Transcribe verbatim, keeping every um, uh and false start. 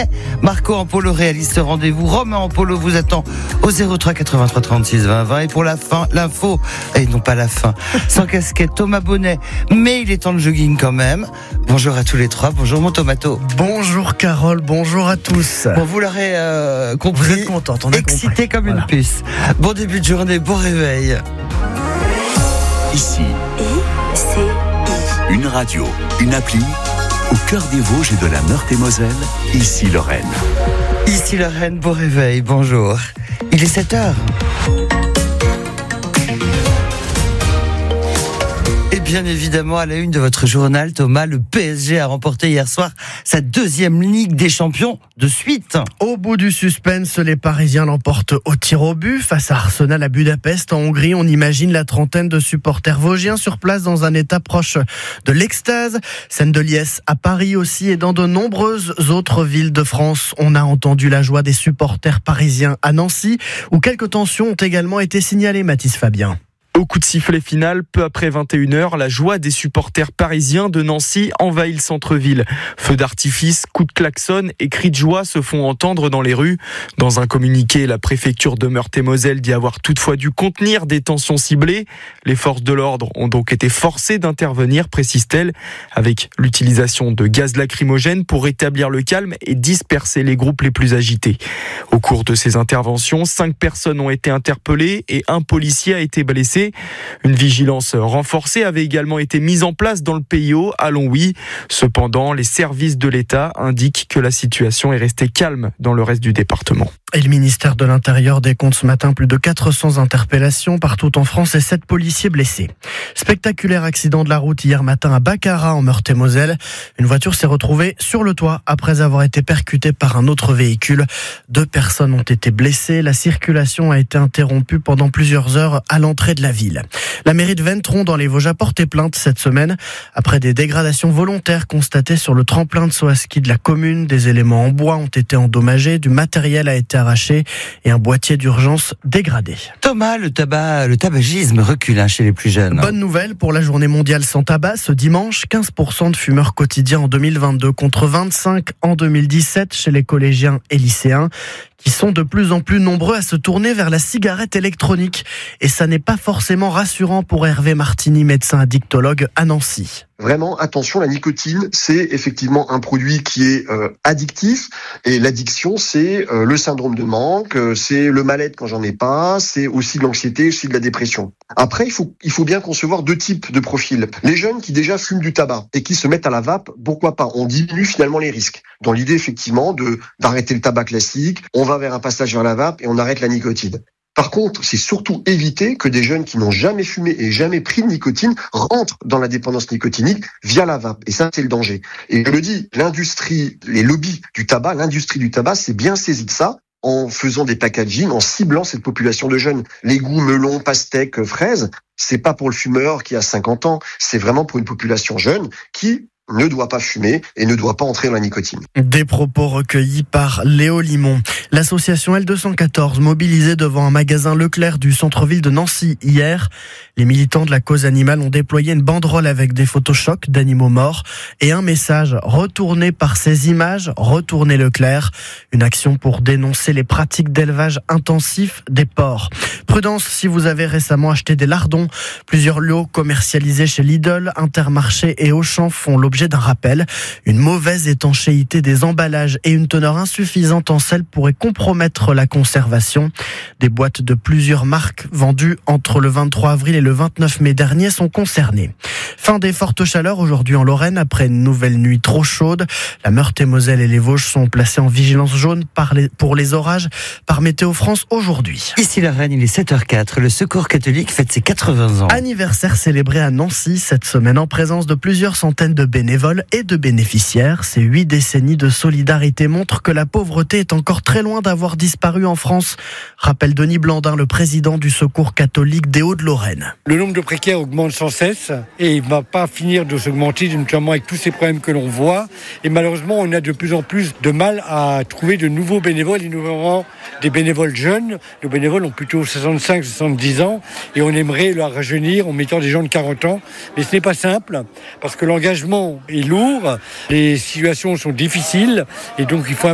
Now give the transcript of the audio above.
Marco en polo réalise ce rendez-vous. Romain en polo vous attend au zéro trois quatre-vingt-trois trente-six vingt vingt. Et pour la fin, l'info, et non pas la fin, sans casquette, Thomas Bonnet, mais il est temps de jogging quand même. Bonjour à tous les trois, bonjour mon Tomato. Bonjour Carole, bonjour à tous. Bon, vous l'aurez euh, compris, vous êtes contente, on a excité compris. comme Voilà. une puce. Bon début de journée, bon réveil. Ici, I C I. une radio, une appli, au cœur des Vosges et de la Meurthe-et-Moselle, ici Lorraine. Ici Lorraine, bon réveil, bonjour. Il est sept heures. Et bien évidemment, à la une de votre journal, Thomas, le P S G a remporté hier soir sa deuxième Ligue des Champions de suite. Au bout du suspense, les Parisiens l'emportent au tir au but face à Arsenal à Budapest. En Hongrie, on imagine la trentaine de supporters vosgiens sur place dans un état proche de l'extase. Scène de liesse à Paris aussi et dans de nombreuses autres villes de France. On a entendu la joie des supporters parisiens à Nancy, où quelques tensions ont également été signalées, Mathis Fabien. Au coup de sifflet final, peu après vingt et une heures, la joie des supporters parisiens de Nancy envahit le centre-ville. Feux d'artifice, coups de klaxon et cris de joie se font entendre dans les rues. Dans un communiqué, la préfecture de Meurthe-et-Moselle dit avoir toutefois dû contenir des tensions ciblées. Les forces de l'ordre ont donc été forcées d'intervenir, précise-t-elle, avec l'utilisation de gaz lacrymogène pour rétablir le calme et disperser les groupes les plus agités. Au cours de ces interventions, cinq personnes ont été interpellées et un policier a été blessé. Une vigilance renforcée avait également été mise en place dans le P I O à Longwy. Cependant, les services de l'État indiquent que la situation est restée calme dans le reste du département. Et le ministère de l'Intérieur décompte ce matin plus de quatre cents interpellations partout en France et sept policiers blessés. Spectaculaire accident de la route hier matin à Baccarat en Meurthe-et-Moselle. Une voiture s'est retrouvée sur le toit après avoir été percutée par un autre véhicule. Deux personnes ont été blessées. La circulation a été interrompue pendant plusieurs heures à l'entrée de la ville. La mairie de Ventron dans les Vosges a porté plainte cette semaine après des dégradations volontaires constatées sur le tremplin de saut à ski de la commune. Des éléments en bois ont été endommagés, du matériel a été arraché et un boîtier d'urgence dégradé. Thomas, le tabac, le tabagisme recule hein, chez les plus jeunes. Bonne nouvelle pour la journée mondiale sans tabac. Ce dimanche, quinze pour cent de fumeurs quotidiens en deux mille vingt-deux contre vingt-cinq en deux mille dix-sept chez les collégiens et lycéens, qui sont de plus en plus nombreux à se tourner vers la cigarette électronique. Et ça n'est pas forcément rassurant pour Hervé Martini, médecin addictologue à Nancy. Vraiment, attention, la nicotine, c'est effectivement un produit qui est euh, addictif. Et l'addiction, c'est euh, le syndrome de manque, euh, c'est le mal-être quand j'en ai pas, c'est aussi de l'anxiété, aussi de la dépression. Après, il faut, il faut bien concevoir deux types de profils. Les jeunes qui déjà fument du tabac et qui se mettent à la vape, pourquoi pas? On diminue finalement les risques. Dans l'idée, effectivement, de d'arrêter le tabac classique, on va vers un passage vers la vape et on arrête la nicotine. Par contre, c'est surtout éviter que des jeunes qui n'ont jamais fumé et jamais pris de nicotine rentrent dans la dépendance nicotinique via la vape. Et ça, c'est le danger. Et je le dis, l'industrie, les lobbies du tabac, l'industrie du tabac s'est bien saisie de ça en faisant des packaging, en ciblant cette population de jeunes. Les goûts melon, pastèque, fraises, c'est pas pour le fumeur qui a cinquante ans, c'est vraiment pour une population jeune qui ne doit pas fumer et ne doit pas entrer dans la nicotine. Des propos recueillis par Léo Limon. L'association L deux cent quatorze mobilisée devant un magasin Leclerc du centre-ville de Nancy hier. Les militants de la cause animale ont déployé une banderole avec des photos chocs d'animaux morts et un message: retourné par ces images, retournez Leclerc. Une action pour dénoncer les pratiques d'élevage intensif des porcs. Prudence si vous avez récemment acheté des lardons. Plusieurs lots commercialisés chez Lidl, Intermarché et Auchan font l'objet d'un rappel. Une mauvaise étanchéité des emballages et une teneur insuffisante en sel pourraient compromettre la conservation. Des boîtes de plusieurs marques vendues entre le vingt-trois avril et le vingt-neuf mai dernier sont concernées. Fin des fortes chaleurs aujourd'hui en Lorraine après une nouvelle nuit trop chaude. La Meurthe-et-Moselle et les Vosges sont placés en vigilance jaune par les, pour les orages par Météo France aujourd'hui. Ici Lorraine, il est sept heures quatre. Le Secours catholique fête ses quatre-vingts ans. Anniversaire célébré à Nancy cette semaine en présence de plusieurs centaines de bénévoles et de bénéficiaires. Ces huit décennies de solidarité montrent que la pauvreté est encore très loin d'avoir disparu en France, rappelle Denis Blandin, le président du Secours catholique des Hauts-de-Lorraine. Le nombre de précaires augmente sans cesse et il ne va pas finir de s'augmenter, notamment avec tous ces problèmes que l'on voit. Et malheureusement, on a de plus en plus de mal à trouver de nouveaux bénévoles, et notamment des bénévoles jeunes. Nos bénévoles ont plutôt soixante-cinq soixante-dix ans et on aimerait leur rajeunir en mettant des gens de quarante ans. Mais ce n'est pas simple parce que l'engagement est lourd, les situations sont difficiles et donc il faut